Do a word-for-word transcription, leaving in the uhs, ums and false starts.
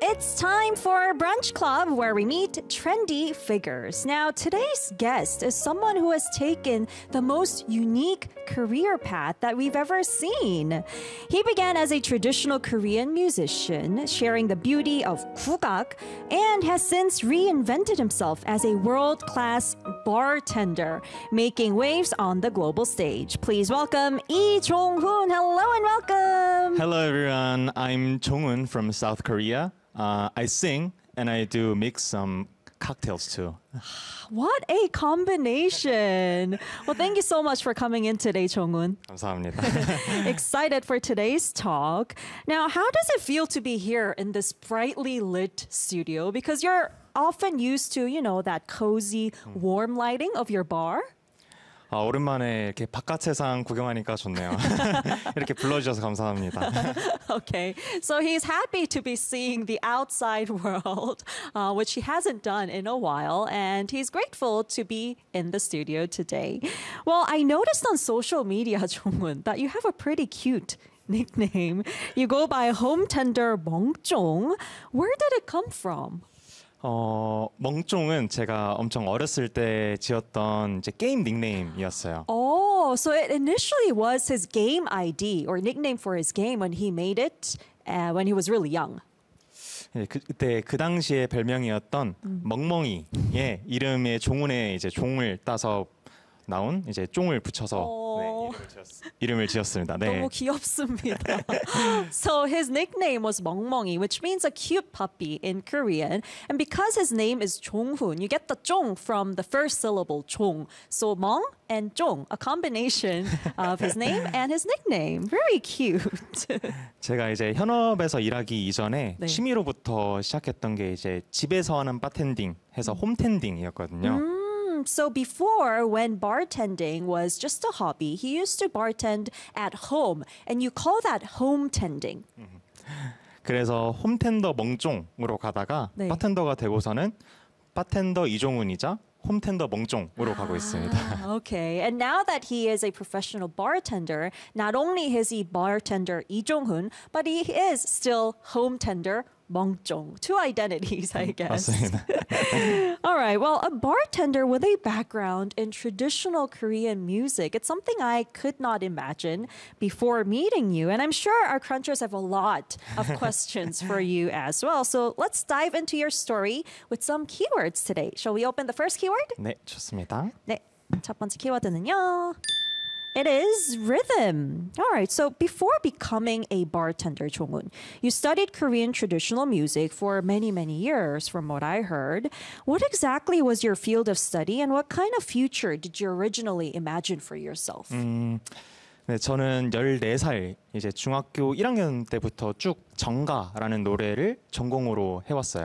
It's time for Brunch Club, where we meet trendy figures. Now, today's guest is someone who has taken the most unique career path that we've ever seen. He began as a traditional Korean musician, sharing the beauty of 국악, and has since reinvented himself as a world-class bartender, making waves on the global stage. Please welcome Lee Jong-hoon. Hello and welcome. Hello everyone, I'm Jong-hoon from South Korea. Uh, I sing and I do mix some cocktails too. What a combination. Well, thank you so much for coming in today, Jong-hoon. 감사합니다. Excited for today's talk. Now, how does it feel to be here in this brightly lit studio? Because you're often used to, you know, that cozy, warm lighting of your bar. 아, 오랜만에 이렇게 바깥 세상 구경하니까 좋네요. 이렇게 불러주셔서 감사합니다. Okay, so he's happy to be seeing the outside world, uh, which he hasn't done in a while, and he's grateful to be in the studio today. Well, I noticed on social media, Jong-hoon, that you have a pretty cute nickname. You go by home tender 멍종. Where did it come from? 어, 멍종은 제가 엄청 어렸을 때 지었던 이제 게임 닉네임이었어요. Oh, so it initially was his game I D or nickname for his game when he made it uh, when he was really young. 예, 그, 그때 그 당시에 별명이었던 음. 멍멍이의 이름의 종훈에 이제 종을 따서 나온 이제 종을 붙여서 어. 네, 이름을, 지었, 이름을 지었습니다. 네. 너무 귀엽습니다. So his nickname was 멍멍이, which means a cute puppy in Korean. And because his name is Jong-hoon, you get the 종 from the first syllable 종. So 멍 and 종, a combination of his name and his nickname. Very cute. 제가 이제 현업에서 일하기 이전에 네. 취미로부터 시작했던 게 이제 집에서 하는 바텐딩 해서 홈텐딩이었거든요. Mm, so before, when bartending was just a hobby, he used to bartend at home. And you call that home tending. 그래서 홈텐더 멍종으로 가다가 네. 바텐더가 되고서는 바텐더 이종훈이자 홈텐더 멍종으로 가고 있습니다. Ah, okay. And now that he is a professional bartender, not only is he bartender Lee Jong-hoon, but he is still home tender 멍종. Two identities, I guess. 맞습니다. All right. Well, a bartender with a background in traditional Korean music, it's something I could not imagine before meeting you. And I'm sure our crunchers have a lot of questions for you as well. So let's dive into your story with some keywords today. Shall we open the first keyword? 네, 좋습니다. 네, 첫 번째 키워드는요. It is rhythm. All right, so before becoming a bartender, Jong-hoon, you studied Korean traditional music for many, many years, from what I heard. What exactly was your field of study, and what kind of future did you originally imagine for yourself? 음, 네, 저는 열네 살 이제 중학교 일 학년 때부터 쭉 정가라는 노래를 전공으로 해왔어요.